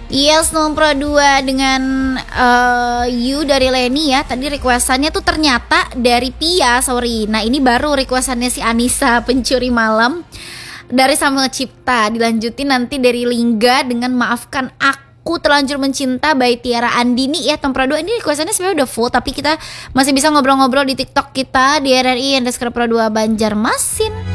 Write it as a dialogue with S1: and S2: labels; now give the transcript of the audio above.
S1: Yes, nomor 2 dengan You dari Leni ya. Tadi requestannya tuh ternyata dari Pia, sorry. Nah ini baru requestannya si Anissa Pencuri Malam dari Samuel Cipta. Dilanjutin nanti dari Lingga dengan Maafkan Aku Terlanjur Mencinta by Tiara Andini ya. Nomor 2 ini requestannya sebenarnya udah full, tapi kita masih bisa ngobrol-ngobrol di TikTok kita di RRI_Pro2 Banjarmasin.